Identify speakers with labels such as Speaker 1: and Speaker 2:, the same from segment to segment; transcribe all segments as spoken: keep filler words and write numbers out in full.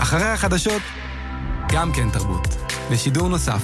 Speaker 1: אחרי החדשות, גם כן תרבות. בשידור נוסף.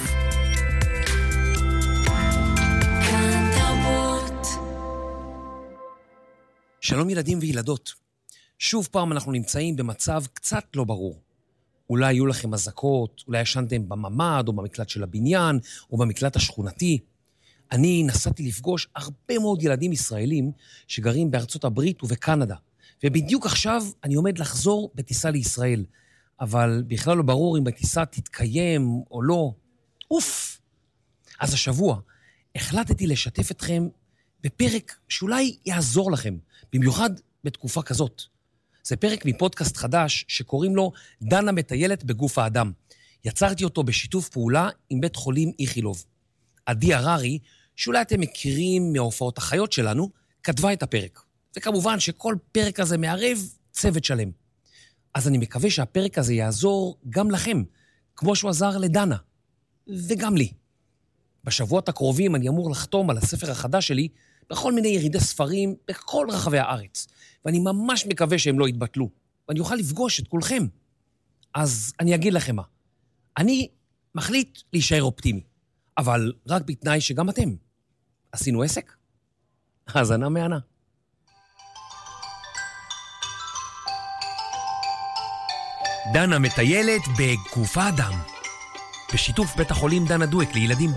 Speaker 2: שלום ילדים וילדות. שוב פעם אנחנו נמצאים במצב קצת לא ברור. אולי היו לכם הזקות, אולי ישנתם בממד או במקלט של הבניין או במקלט השכונתי. אני נסעתי לפגוש הרבה מאוד ילדים ישראלים שגרים בארצות הברית ובקנדה. ובדיוק עכשיו אני עומד לחזור בטיסה לישראל. אבל בכלל לא ברור אם הטיסה תתקיים או לא. אוף! אז השבוע החלטתי לשתף אתכם בפרק שאולי יעזור לכם, במיוחד בתקופה כזאת. זה פרק מפודקאסט חדש שקוראים לו דנה מטיילת בגוף האדם. יצרתי אותו בשיתוף פעולה עם בית חולים איכילוב. עדי הררי, שאולי אתם מכירים מההופעות החיות שלנו, כתבה את הפרק. וכמובן שכל פרק הזה מערב צוות שלם. אז אני מקווה שהפרק הזה יעזור גם לכם, כמו שהוא עזר לדנה, וגם לי. בשבועות הקרובים אני אמור לחתום על הספר החדש שלי בכל מיני ירידי ספרים בכל רחבי הארץ, ואני ממש מקווה שהם לא יתבטלו, ואני אוכל לפגוש את כולכם. אז אני אגיד לכם מה, אני מחליט להישאר אופטימי, אבל רק בתנאי שגם אתם. עשינו עסק? האזנה מהנה. דנה מטיילת בגוף האדם, בשיתוף בית החולים דנה דואק לילדים.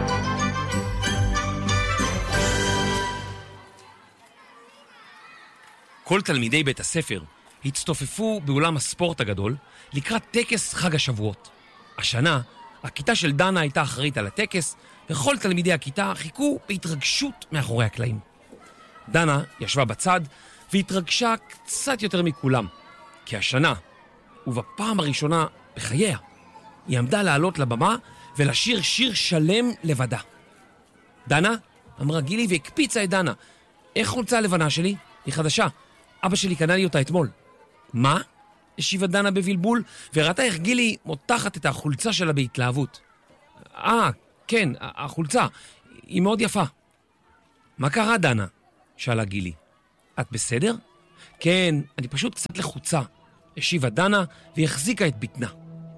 Speaker 2: כל תלמידי בית הספר הצטופפו באולם הספורט הגדול לקראת טקס חג השבועות. השנה, הכיתה של דנה הייתה אחראית על הטקס, וכל תלמידי הכיתה חיכו בהתרגשות מאחורי הקלעים. דנה ישבה בצד והתרגשה קצת יותר מכולם, כי השנה, ובפעם הראשונה בחייה, היא עמדה לעלות לבמה ולשיר שיר שלם לבדה. דנה? אמרה גילי והקפיצה את דנה. איך חולצה הלבנה שלי? היא חדשה. אבא שלי קנה לי אותה אתמול. מה? השיבה דנה בבלבול, וראתה איך גילי מותחת את החולצה שלה בהתלהבות. אה, כן, החולצה. היא מאוד יפה. מה קרה, דנה? שאלה גילי. את בסדר? כן, אני פשוט קצת לחוצה. השיבה דנה והחזיקה את בטנה.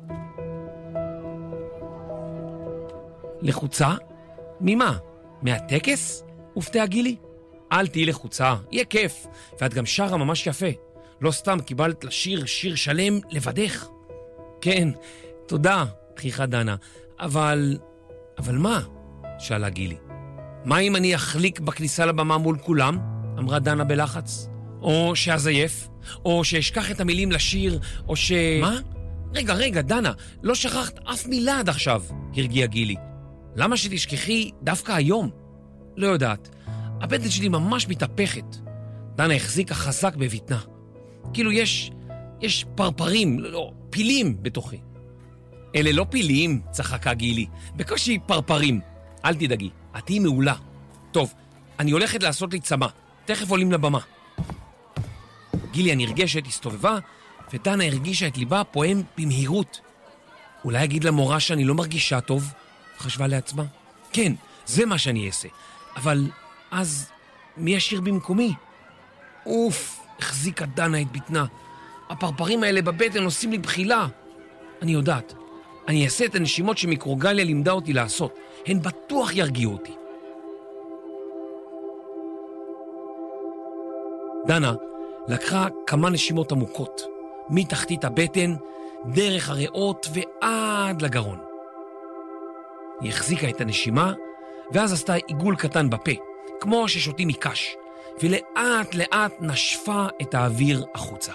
Speaker 2: לחוצה? ממה? מהטקס? הופתעה גילי. אל תהי לחוצה, יהיה כיף, ואת גם שרה ממש יפה. לא סתם קיבלת לשיר שיר שלם לבדך. כן, תודה, חיכה דנה. אבל... אבל מה? שאלה גילי. מה אם אני אחליק בכניסה לבמה מול כולם? אמרה דנה בלחץ. או שאזייף, או שאשכח את המילים לשיר, או ש... מה? רגע, רגע, דנה, לא שכחת אף מילה עד עכשיו, הרגיעה גילי. למה שתשכחי דווקא היום? לא יודעת. הבטן שלי ממש מתהפכת. דנה החזיקה חזק בבטנה. כאילו יש, יש פרפרים, לא, פילים בתוכי. אלה לא פילים, צחקה גילי. בקושי פרפרים. אל תדאגי, את תהיי מעולה. טוב, אני הולכת לעשות לי צמה. תכף עולים לבמה. גילי הנרגשת הסתובבה, ודנה הרגישה את ליבה פועם במהירות. אולי אגיד למורה שאני לא מרגישה טוב? חשבה לעצמה. כן, זה מה שאני אעשה. אבל אז מי ישיר במקומי? אוף, החזיקה דנה את בטנה. הפרפרים האלה בבטן עושים לי בחילה. אני יודעת. אני אעשה את הנשימות שמיקרוגליה לימדה אותי לעשות. הן בטוח ירגיעו אותי. דנה לקחה כמה נשימות עמוקות, מתחתית הבטן, דרך הריאות ועד לגרון. היא החזיקה את הנשימה, ואז עשתה עיגול קטן בפה, כמו ששותים מקש, ולאט לאט נשפה את האוויר החוצה.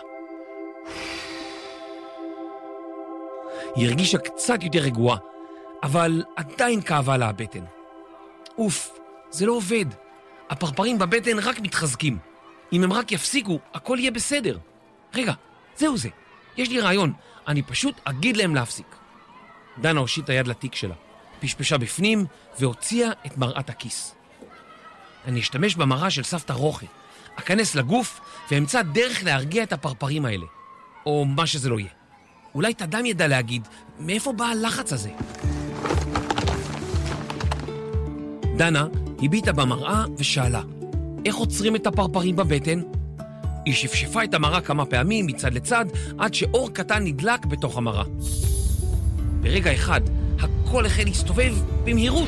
Speaker 2: היא הרגישה קצת יותר רגועה, אבל עדיין כאבה לה הבטן. אוף, זה לא עובד. הפרפרים בבטן רק מתחזקים. אם הם רק יפסיקו, הכל יהיה בסדר. רגע, זהו זה. יש לי רעיון. אני פשוט אגיד להם להפסיק. דנה הושיטה יד לתיק שלה, פשפשה בפנים והוציאה את מראת הכיס. אני אשתמש במראה של סבתא רוחי. אכנס לגוף ואמצא דרך להרגיע את הפרפרים האלה. או מה שזה לא יהיה. אולי תדם ידע להגיד מאיפה בא הלחץ הזה. דנה הביטה במראה ושאלה, איך עוצרים את הפרפרים בבטן? היא שפשפה את המראה כמה פעמים מצד לצד, עד שאור קטן נדלק בתוך המראה. ברגע אחד, הכל החל להסתובב במהירות.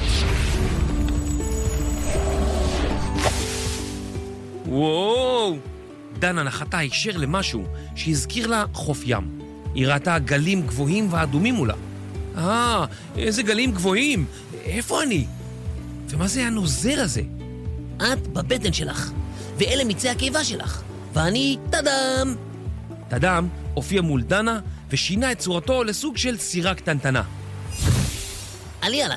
Speaker 2: וואו! דנה נחתה הישר למשהו שהזכיר לה חוף ים. היא ראתה גלים גבוהים ואדומים מולה. אה, איזה גלים גבוהים! איפה אני? ומה זה הנוזר הזה?
Speaker 3: את בבטן שלך, ואלה מיצי הקיבה שלך, ואני תדם.
Speaker 2: תדם הופיע מול דנה ושינה את צורתו לסוג של סירה קטנטנה.
Speaker 3: עלי עליי.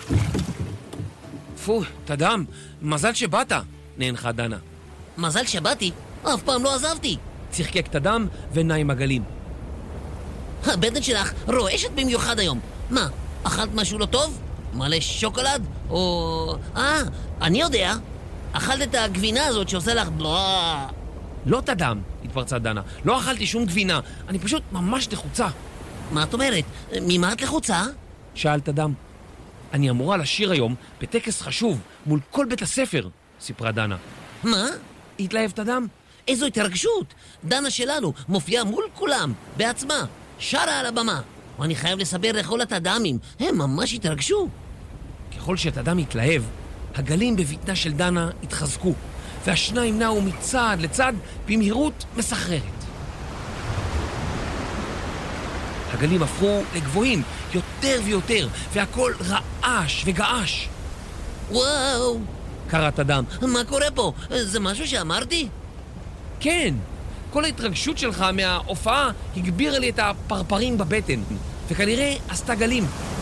Speaker 2: פו, תדם, מזל שבאת, נענחה דנה.
Speaker 3: מזל שבאתי, אף פעם לא עזבתי.
Speaker 2: צחקק תדם ונע עם הגלים.
Speaker 3: הבטן שלך רועשת במיוחד היום. מה, אכלת משהו לא טוב? מלא שוקולד? או... אה, אני יודע. אכלת את הגבינה הזאת שעושה לך בלאה.
Speaker 2: לא תדם, התפרצה דנה. לא אכלתי שום גבינה, אני פשוט ממש לחוצה.
Speaker 3: מה את אומרת? ממה את לחוצה?
Speaker 2: שאל תדם. אני אמורה לשיר היום בטקס חשוב מול כל בית הספר, סיפרה דנה.
Speaker 3: מה?
Speaker 2: התלהב תדם?
Speaker 3: איזו התרגשות. דנה שלנו מופיעה מול כולם, בעצמה, שרה על הבמה. ואני חייב לספר לכל התדמים, הם ממש התרגשו.
Speaker 2: ככל שתדם התלהב, הגלים בבטנה של דנה התחזקו, והשניים נעו מצד לצד במהירות מסחררת. הגלים הפכו לגבוהים יותר ויותר, והכל רעש וגעש.
Speaker 3: וואו!
Speaker 2: קרא תדם.
Speaker 3: מה קורה פה? זה משהו שאמרתי?
Speaker 2: כן, כל ההתרגשות שלך מההופעה הגבירה לי את הפרפרים בבטן, וכנראה עשתה גלים.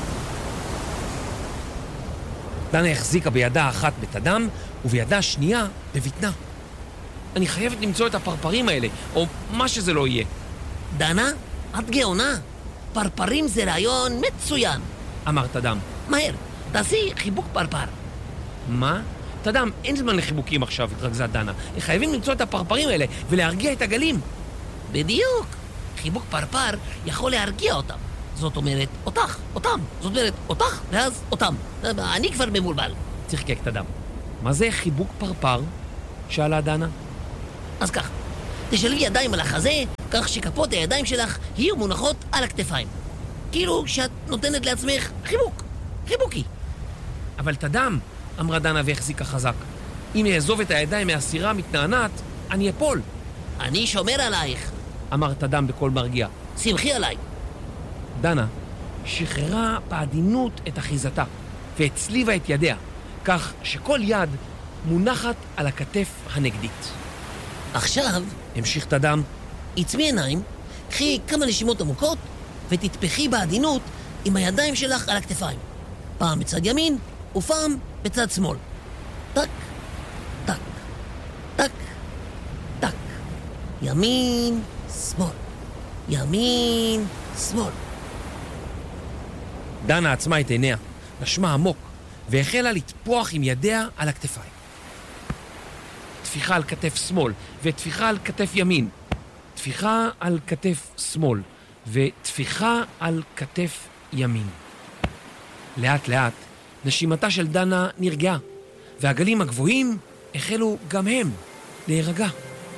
Speaker 2: דנה החזיקה בידה אחת בתדם, ובידה השנייה בבטנה. אני חייבת למצוא את הפרפרים האלה, או מה שזה לא יהיה.
Speaker 3: דנה, את גאונה. פרפרים זה רעיון מצוין.
Speaker 2: אמר תדם.
Speaker 3: מהר, תעשי חיבוק פרפר.
Speaker 2: מה? תדם, אין זמן לחיבוקים עכשיו, התרכזה דנה. חייבים למצוא את הפרפרים האלה ולהרגיע את הגלים.
Speaker 3: בדיוק. חיבוק פרפר יכול להרגיע אותם. זאת אומרת, אותך, אותם. זאת אומרת, אותך, ואז אותם. אני כבר ממולבל.
Speaker 2: צחקק תדם. מה זה חיבוק פרפר? שאלה דנה.
Speaker 3: אז כך, תשלבי ידיים על החזה, כך שכפות הידיים שלך יהיו מונחות על הכתפיים. כאילו שאת נותנת לעצמך חיבוק. חיבוקי.
Speaker 2: אבל תדם, אמרה דנה והחזיקה חזק. אם יעזוב את הידיים מהסירה מתנענת, אני אפול.
Speaker 3: אני שומר עלייך.
Speaker 2: אמר תדם בקול מרגיע.
Speaker 3: שמחי עליי.
Speaker 2: דנה שחררה בעדינות את אחיזתה והצליבה את ידיה, כך שכל יד מונחת על הכתף הנגדית.
Speaker 3: עכשיו,
Speaker 2: המשיך תדם,
Speaker 3: עצמי עיניים, קחי כמה נשימות עמוקות ותתפחי בעדינות עם הידיים שלך על הכתפיים. פעם בצד ימין ופעם בצד שמאל. טק, טק, טק, טק. ימין, שמאל. ימין, שמאל.
Speaker 2: דנה עצמה את עיניה, נשמה עמוק, והחלה לטפוח עם ידיה על הכתפיים. תפיחה על כתף שמאל, ותפיחה על כתף ימין. תפיחה על כתף שמאל, ותפיחה על כתף ימין. לאט לאט, נשימתה של דנה נרגעה, והגלים הגבוהים החלו גם הם להירגע.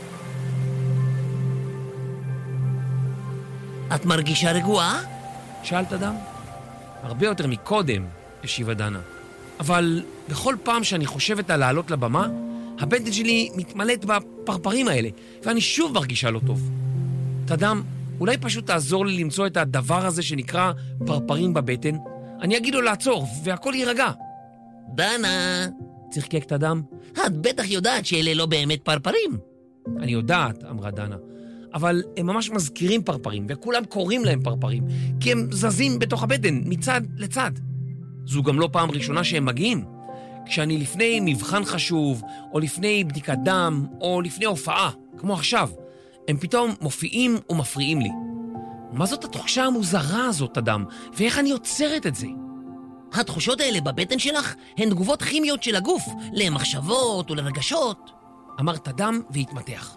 Speaker 3: את מרגישה רגועה?
Speaker 2: שאלת אדם? הרבה יותר מקודם, השיבה דנה. אבל בכל פעם שאני חושבת על לעלות לבמה, הבטן שלי מתמלאת בפרפרים האלה, ואני שוב מרגישה לא טוב. תדם, אולי פשוט תעזור לי למצוא את הדבר הזה שנקרא פרפרים בבטן? אני אגיד לו לעצור, והכל יירגע.
Speaker 3: דנה,
Speaker 2: צחקק תדם.
Speaker 3: את בטח יודעת שאלה לא באמת פרפרים.
Speaker 2: אני יודעת, אמרה דנה. אבל הם ממש מזכירים פרפרים, וכולם קוראים להם פרפרים, כי הם זזים בתוך הבטן, מצד לצד. זו גם לא פעם ראשונה שהם מגיעים. כשאני לפני מבחן חשוב, או לפני בדיקת דם, או לפני הופעה, כמו עכשיו, הם פתאום מופיעים ומפריעים לי. מה זאת התחושה המוזרה הזאת, אדם? ואיך אני יוצרת את זה?
Speaker 3: התחושות האלה בבטן שלך הן תגובות כימיות של הגוף, למחשבות ולרגשות.
Speaker 2: אמרת דם והתמתח.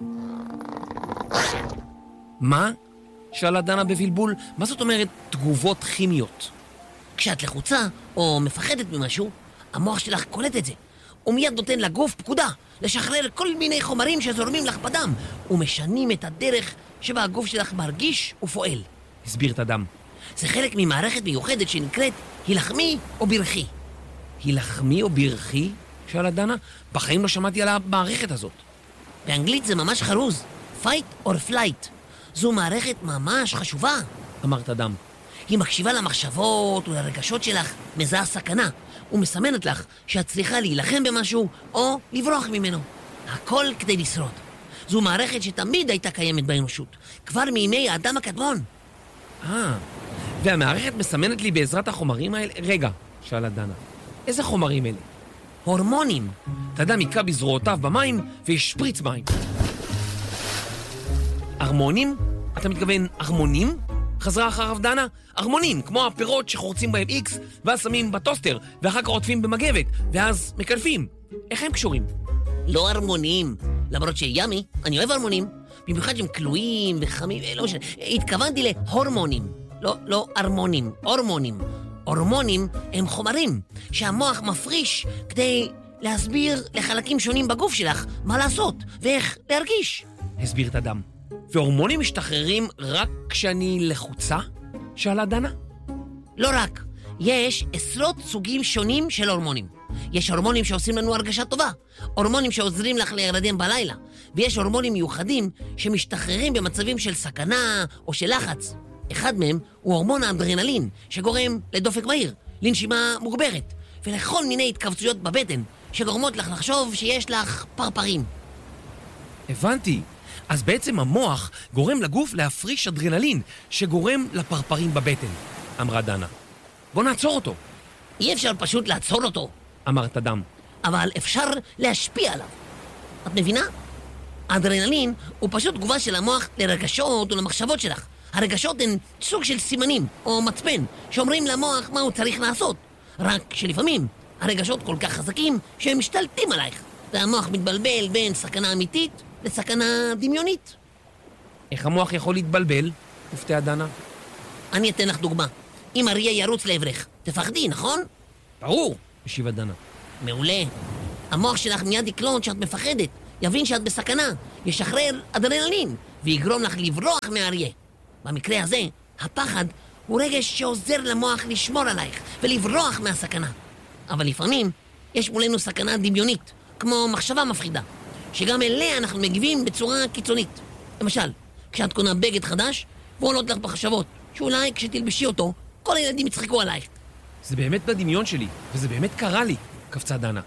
Speaker 2: מה? שאלה דנה בבלבול. מה זאת אומרת תגובות כימיות?
Speaker 3: כשאת לחוצה או מפחדת ממשהו, המוח שלך קולט את זה. הוא מיד נותן לגוף פקודה לשחרר כל מיני חומרים שזורמים לך בדם ומשנים את הדרך שבה הגוף שלך מרגיש ופועל.
Speaker 2: הסביר את הדם.
Speaker 3: זה חלק ממערכת מיוחדת שנקראת הילחמי או ברכי.
Speaker 2: הילחמי או ברכי? שאלה דנה. בחיים לא שמעתי על המערכת הזאת.
Speaker 3: באנגלית זה ממש חרוז. fight or flight. זו מערכת ממש חשובה.
Speaker 2: אמרת דם.
Speaker 3: היא מקשיבה למחשבות ולרגשות שלך, מזהה סכנה, ומסמנת לך שאת צריכה להילחם במשהו או לברוח ממנו. הכל כדי לשרוד. זו מערכת שתמיד הייתה קיימת באנושות, כבר מימי האדם הקדמון.
Speaker 2: אה, והמערכת מסמנת לי בעזרת החומרים האלה? רגע, שאלה דנה. איזה חומרים אלה?
Speaker 3: הורמונים.
Speaker 2: תדם יקע בזרועותיו במים וישפריץ מים. הרמונים? אתה מתכוון הרמונים? חזרה אחריו דנה? הרמונים, כמו הפירות שחורצים בהם איקס, ואז שמים בטוסטר, ואחר כך עוטפים במגבת, ואז מקלפים. איך הם קשורים?
Speaker 3: לא הרמונים. למרות שימי, אני אוהב הרמונים. במיוחד שהם כלואים וחמים, לא משנה. התכוונתי להורמונים. לא, לא הרמונים, הורמונים. הורמונים הם חומרים שהמוח מפריש כדי להסביר לחלקים שונים בגוף שלך מה לעשות ואיך להרגיש.
Speaker 2: הסביר את הדם. והורמונים משתחררים רק כשאני לחוצה? שאלה דנה.
Speaker 3: לא רק. יש עשרות סוגים שונים של הורמונים. יש הורמונים שעושים לנו הרגשה טובה, הורמונים שעוזרים לך להירדם בלילה, ויש הורמונים מיוחדים שמשתחררים במצבים של סכנה או של לחץ. אחד מהם הוא הורמון האדרנלין, שגורם לדופק מהיר, לנשימה מוגברת, ולכל מיני התכווצויות בבטן, שגורמות לך לחשוב שיש לך פרפרים.
Speaker 2: הבנתי. אז בעצם המוח גורם לגוף להפריש אדרנלין, שגורם לפרפרים בבטן, אמרה דנה. בוא נעצור אותו.
Speaker 3: אי אפשר פשוט לעצור אותו,
Speaker 2: אמרת דם.
Speaker 3: אבל אפשר להשפיע עליו. את מבינה? האדרנלין הוא פשוט תגובה של המוח לרגשות ולמחשבות שלך. הרגשות הן סוג של סימנים או מצפן שאומרים למוח מה הוא צריך לעשות. רק שלפעמים הרגשות כל כך חזקים שהם משתלטים עלייך, והמוח מתבלבל בין סכנה אמיתית לסכנה דמיונית.
Speaker 2: איך המוח יכול להתבלבל? הופתעה דנה.
Speaker 3: אני אתן לך דוגמה. אם אריה ירוץ לעברך, תפחדי, נכון?
Speaker 2: ברור, השיבה דנה.
Speaker 3: מעולה. המוח שלך מיד יקלוט שאת מפחדת, יבין שאת בסכנה, ישחרר אדרנלין ויגרום לך לברוח מהאריה. במקרה הזה, הפחד הוא רגש שעוזר למוח לשמור עלייך ולברוח מהסכנה. אבל לפעמים יש מולנו סכנה דמיונית, כמו מחשבה מפחידה, שגם אליה אנחנו מגיבים בצורה קיצונית. למשל, כשאת קונה בגד חדש ועולות לך בחשבות שאולי כשתלבשי אותו כל הילדים יצחקו עלייך.
Speaker 2: זה באמת בדמיון שלי, וזה באמת קרה לי, קפצה דנה.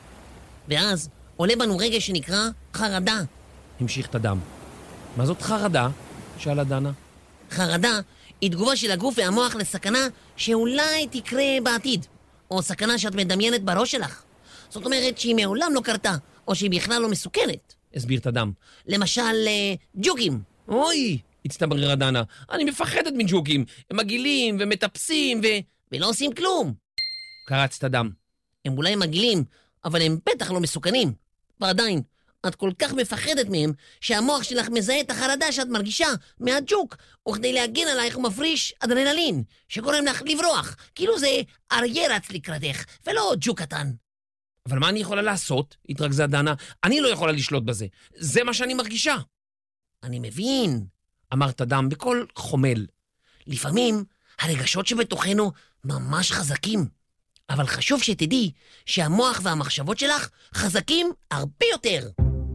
Speaker 3: ואז עולה בנו רגש שנקרא חרדה.
Speaker 2: המשיך את הדם. מה זאת חרדה? שאלה דנה.
Speaker 3: חרדה היא תגובה של הגוף והמוח לסכנה שאולי תקרה בעתיד, או סכנה שאת מדמיינת בראש שלך. זאת אומרת שהיא מעולם לא קרתה, או שהיא בכלל לא מסוכנת.
Speaker 2: הסביר את הדם.
Speaker 3: למשל, ג'וקים.
Speaker 2: אוי, הצטבררה דנה, אני מפחדת מג'וקים. הם מגעילים ומטפסים ו...
Speaker 3: ולא עושים כלום.
Speaker 2: קרץ את הדם.
Speaker 3: הם אולי מגעילים, אבל הם בטח לא מסוכנים. ועדיין, את כל כך מפחדת מהם, שהמוח שלך מזהה את החרדה שאת מרגישה מהג'וק, וכדי להגן עלייך הוא מפריש אדרנלין, שגורם לך לברוח, כאילו זה אריה רץ לקראתך, ולא ג'וק קטן.
Speaker 2: אבל מה אני יכולה לעשות? התרכזה דנה. אני לא יכולה לשלוט בזה. זה מה שאני מרגישה.
Speaker 3: אני מבין,
Speaker 2: אמרת דם בקול חומל.
Speaker 3: לפעמים הרגשות שבתוכנו ממש חזקים, אבל חשוב שתדעי שהמוח והמחשבות שלך חזקים הרבה יותר.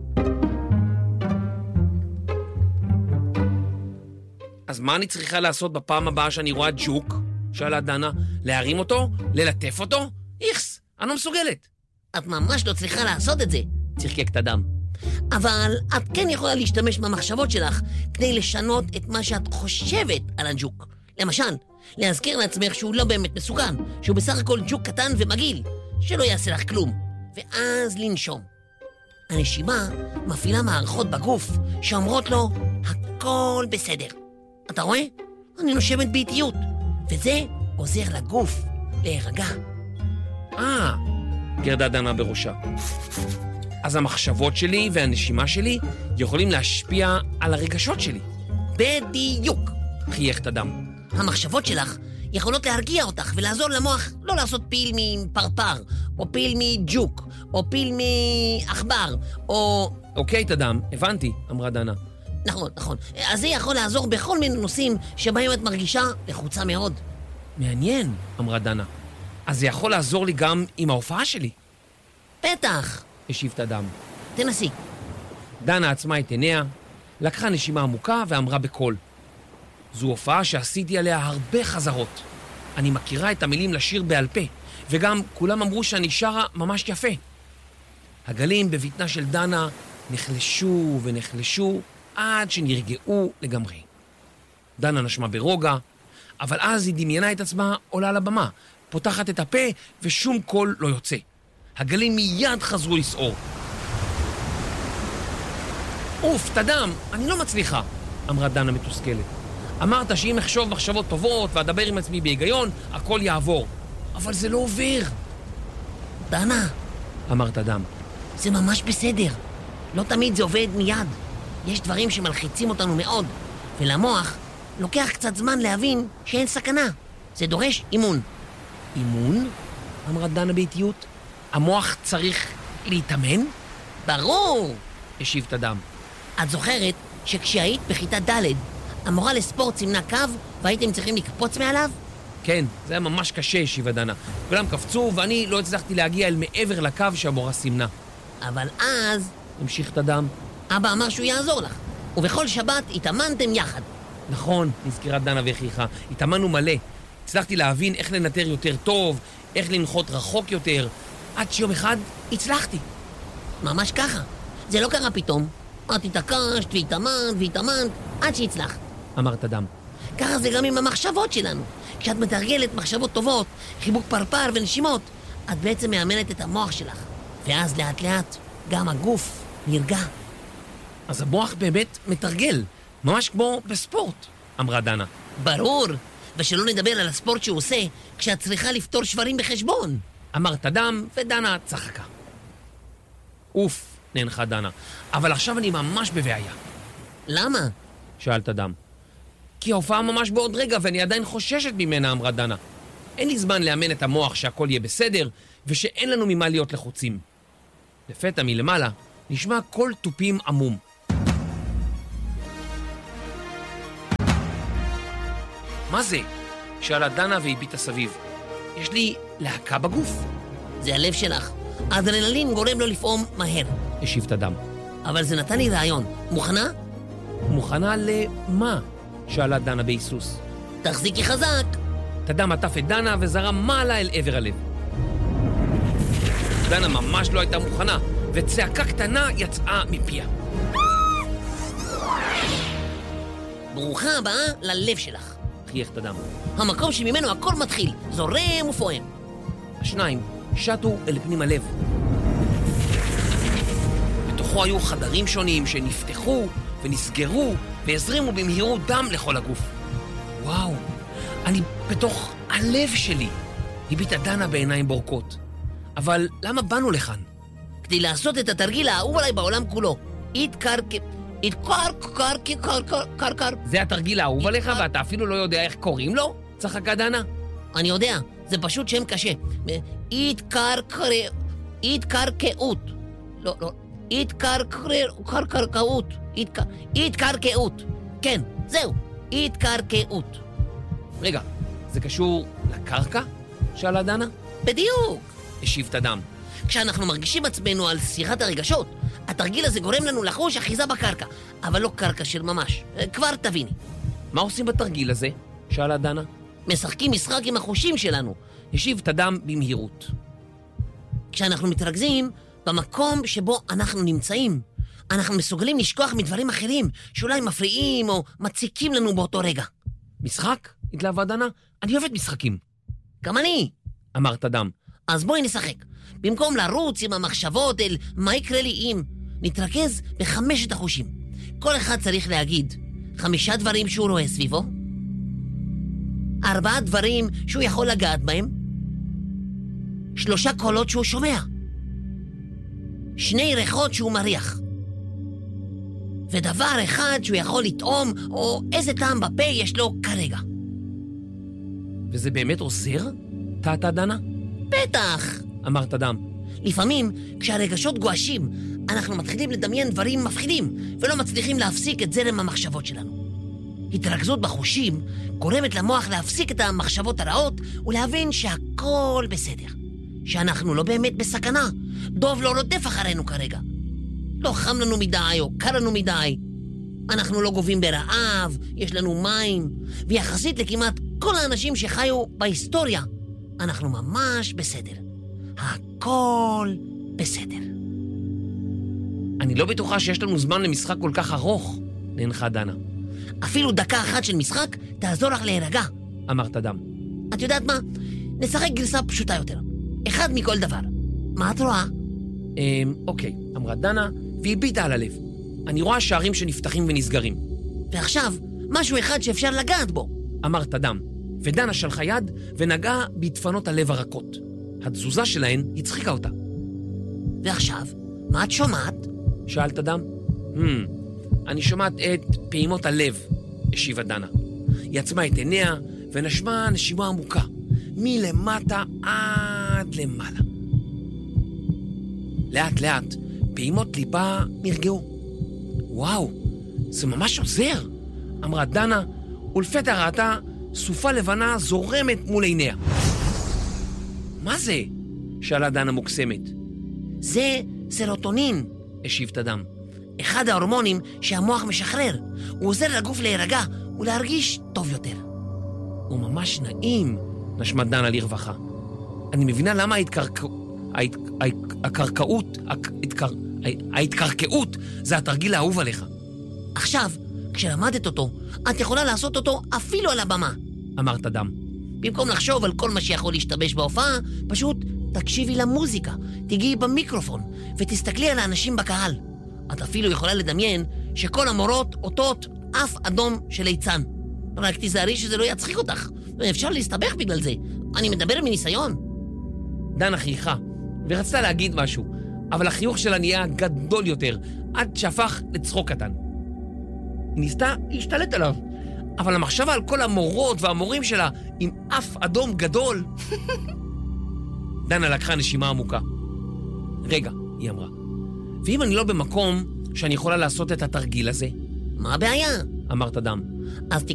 Speaker 2: אז מה אני צריכה לעשות בפעם הבאה שאני רואה ג'וק? שאלה דנה. להרים אותו? ללטף אותו? איכס, אני לא מסוגלת.
Speaker 3: את ממש לא צריכה לעשות את זה, צחקק את הדם. אבל את כן יכולה להשתמש במחשבות שלך כדי לשנות את מה שאת חושבת על הג'וק. למשל, להזכיר לעצמך שהוא לא באמת מסוכן, שהוא בסך הכל ג'וק קטן ומגעיל, שלא יעשה לך כלום, ואז לנשום. הנשימה מפעילה מערכות בגוף שאומרות לו, הכל בסדר. אתה רואה? אני נושמת באיטיות, וזה עוזר לגוף להירגע.
Speaker 2: אה, גרדה דנה בראשה. אז המחשבות שלי והנשימה שלי יכולים להשפיע על הרגשות שלי.
Speaker 3: בדיוק,
Speaker 2: חייך את הדם.
Speaker 3: המחשבות שלך יכולות להרגיע אותך ולעזור למוח לא לעשות פיל מפרפר, או פיל מג'וק, או פיל מעכבר, או...
Speaker 2: אוקיי, תדם, הבנתי, אמרה דנה.
Speaker 3: נכון, נכון. אז זה יכול לעזור בכל מיני נושאים שבהם את מרגישה לחוצה מאוד.
Speaker 2: מעניין, אמרה דנה. אז זה יכול לעזור לי גם עם ההופעה שלי?
Speaker 3: בטח.
Speaker 2: השיב תדם.
Speaker 3: תנסי.
Speaker 2: דנה עצמה את עיניה, לקחה נשימה עמוקה ואמרה בקול. זו הופעה שעשיתי עליה הרבה חזרות. אני מכירה את המילים לשיר בעל פה, וגם כולם אמרו שאני שרה ממש יפה. הגלים בבטנה של דנה נחלשו ונחלשו עד שנרגעו לגמרי. דנה נשמה ברוגע, אבל אז היא דמיינה את עצמה עולה לבמה, פותחת את הפה ושום קול לא יוצא. הגלים מיד חזרו לסעור. אוף, תדם, אני לא מצליחה, אמרה דנה מתוסכלת. אמרת שאם אחשוב מחשבות טובות ואדבר עם עצמי בהיגיון, הכל יעבור. אבל זה לא עובר.
Speaker 3: דנה,
Speaker 2: אמרת דם.
Speaker 3: זה ממש בסדר. לא תמיד זה עובד מיד. יש דברים שמלחיצים אותנו מאוד, ולמוח לוקח קצת זמן להבין שאין סכנה. זה דורש אימון.
Speaker 2: אימון? אמרה דנה באיטיות. המוח צריך להתאמן?
Speaker 3: ברור!
Speaker 2: השיב תדם.
Speaker 3: את זוכרת שכשהיית בכיתה ד' המורה לספורט סימנה קו והייתם צריכים לקפוץ מעליו?
Speaker 2: כן, זה היה ממש קשה, השיבה דנה. כולם קפצו ואני לא הצלחתי להגיע אל מעבר לקו שהמורה סימנה.
Speaker 3: אבל אז...
Speaker 2: המשיך תדם.
Speaker 3: אבא אמר שהוא יעזור לך, ובכל שבת התאמנתם יחד.
Speaker 2: נכון, נזכרה דנה והכריחה. התאמנו מלא. הצלחתי להבין איך לנטר יותר טוב, איך לנחות רחוק יותר, עד שיום אחד הצלחתי.
Speaker 3: ממש ככה. זה לא קרה פתאום. את התעקשת והתאמנת והתאמנת עד שהצלחת.
Speaker 2: אמרת דם.
Speaker 3: ככה זה גם עם המחשבות שלנו. כשאת מתרגלת מחשבות טובות, חיבוק פרפר ונשימות, את בעצם מאמנת את המוח שלך. ואז לאט לאט גם הגוף נרגע.
Speaker 2: אז המוח באמת מתרגל, ממש כמו בספורט, אמרה דנה.
Speaker 3: ברור, ושלא נדבר על הספורט שהוא עושה כשאת צריכה לפתור שברים בחשבון.
Speaker 2: אמרת דם ודנה צחקה. אוף, נענחה דנה, אבל עכשיו אני ממש בבעיה.
Speaker 3: למה?
Speaker 2: שאלת דם. כי ההופעה ממש בעוד רגע ואני עדיין חוששת ממנה, אמרה דנה. אין לי זמן לאמן את המוח שהכל יהיה בסדר ושאין לנו ממה להיות לחוצים. לפתע מלמעלה נשמע קול טופים עמום. מה זה? שאלה דנה והביטה סביב. יש לי להקה בגוף.
Speaker 3: זה הלב שלך. האדרנלין גורם לו לפעום מהר.
Speaker 2: השיב תדם.
Speaker 3: אבל זה נתן לי רעיון. מוכנה?
Speaker 2: מוכנה למה? שאלה דנה בהיסוס.
Speaker 3: תחזיקי חזק.
Speaker 2: תדם עטף את דנה וזרם מעלה אל עבר הלב. דנה ממש לא הייתה מוכנה, וצעקה קטנה יצאה מפיה.
Speaker 3: ברוכה הבאה ללב שלך.
Speaker 2: חייך תדם.
Speaker 3: המקום שממנו הכל מתחיל, זורם ופועם.
Speaker 2: השניים שטו אל פנים הלב. בתוכו היו חדרים שונים שנפתחו ונסגרו והזרימו במהירות דם לכל הגוף. וואו, אני בתוך הלב שלי. הביטה דנה בעיניים בורקות. אבל למה באנו לכאן?
Speaker 3: כדי לעשות את התרגיל האהוב עליי בעולם כולו. יתקר... יתקר... קר... קר... קר... קר... קר...
Speaker 2: זה התרגיל האהוב עליך ואתה אפילו לא יודע איך קוראים לו? צחקה דנה.
Speaker 3: אני יודע, זה פשוט שם קשה. יתקר... יתקרקעות. לא, לא. יתקרקעות. יתקרקעות. כן, זהו. יתקרקעות.
Speaker 2: רגע, זה קשור לקרקע? שאלה דנה.
Speaker 3: בדיוק.
Speaker 2: השיב תדם.
Speaker 3: כשאנחנו מרגישים עצמנו על סירת הרגשות, התרגיל הזה גורם לנו לחוש אחיזה בקרקע, אבל לא קרקע של ממש. כבר תביני.
Speaker 2: מה עושים בתרגיל הזה? שאלה דנה.
Speaker 3: משחקים משחק עם החושים שלנו.
Speaker 2: השיב תדם במהירות.
Speaker 3: כשאנחנו מתרכזים במקום שבו אנחנו נמצאים, אנחנו מסוגלים לשכוח מדברים אחרים שאולי מפריעים או מציקים לנו באותו רגע.
Speaker 2: משחק? התלהבה דנה. אני אוהבת משחקים.
Speaker 3: גם אני.
Speaker 2: אמר תדם.
Speaker 3: אז בואי נשחק. במקום לרוץ עם המחשבות אל מה יקרה לי אם, נתרכז בחמשת החושים. כל אחד צריך להגיד חמישה דברים שהוא רואה סביבו, ארבעה דברים שהוא יכול לגעת בהם, שלושה קולות שהוא שומע, שני ריחות שהוא מריח, ודבר אחד שהוא יכול לטעום או איזה טעם בפה יש לו כרגע.
Speaker 2: וזה באמת עוזר? טעתה דנה?
Speaker 3: בטח.
Speaker 2: אמר תדם.
Speaker 3: לפעמים, כשהרגשות גועשים, אנחנו מתחילים לדמיין דברים מפחידים, ולא מצליחים להפסיק את זרם המחשבות שלנו. התרכזות בחושים גורמת למוח להפסיק את המחשבות הרעות ולהבין שהכל בסדר. שאנחנו לא באמת בסכנה. דוב לא רודף אחרינו כרגע. לא חם לנו מדי או קר לנו מדי. אנחנו לא גובים ברעב, יש לנו מים, ויחסית לכמעט כל האנשים שחיו בהיסטוריה, אנחנו ממש בסדר. הכל בסדר.
Speaker 2: אני לא בטוחה שיש לנו זמן למשחק כל כך ארוך, ננחה דנה.
Speaker 3: אפילו דקה אחת של משחק תעזור לך להירגע,
Speaker 2: אמרת דם.
Speaker 3: את יודעת מה? נשחק גרסה פשוטה יותר. אחד מכל דבר. מה את רואה?
Speaker 2: אמ, אוקיי, אמרה דנה, והיא ביטה על הלב. אני רואה שערים שנפתחים ונסגרים.
Speaker 3: ועכשיו, משהו אחד שאפשר לגעת בו.
Speaker 2: אמרת דם, ודנה שלחה יד ונגעה בדפנות הלב הרכות. התזוזה שלהן הצחיקה אותה.
Speaker 3: ועכשיו, מה את שומעת?
Speaker 2: שאלת דם. Hmm, אני שומעת את פעימות הלב, השיבה דנה. היא עצמה את עיניה ונשמה נשימה עמוקה, מלמטה עד למעלה. לאט לאט, פעימות ליבה נרגעו. וואו, זה ממש עוזר, אמרה דנה, ולפתע ראתה סופה לבנה זורמת מול עיניה. מה זה? שאלה דנה מוקסמת.
Speaker 3: זה סרוטונין, השיב תדם. אחד ההורמונים שהמוח משחרר. הוא עוזר לגוף להירגע ולהרגיש טוב יותר.
Speaker 2: הוא ממש נעים, נשמה דנה לרווחה. אני מבינה למה ההתקרקעות, ההתקרקעות זה התרגיל האהוב עליך.
Speaker 3: עכשיו, כשלמדת אותו, את יכולה לעשות אותו אפילו על הבמה,
Speaker 2: אמרת דם.
Speaker 3: במקום לחשוב על כל מה שיכול להשתבש בהופעה, פשוט תקשיבי למוזיקה, תגיעי במיקרופון ותסתכלי על האנשים בקהל. את אפילו יכולה לדמיין שכל המורות אותות אף אדום של ליצן. רק תיזהרי שזה לא יצחיק אותך, ואפשר להסתבך בגלל זה. אני מדבר מניסיון.
Speaker 2: דנה חייכה, ורצתה להגיד משהו, אבל החיוך שלה נהיה גדול יותר, עד שהפך לצחוק קטן. היא ניסתה להשתלט עליו, אבל המחשבה על כל המורות והמורים שלה עם אף אדום גדול... דנה לקחה נשימה עמוקה. רגע, היא אמרה, ואם אני לא במקום שאני יכולה לעשות את התרגיל הזה?
Speaker 3: מה הבעיה?
Speaker 2: אמרת דם.
Speaker 3: אז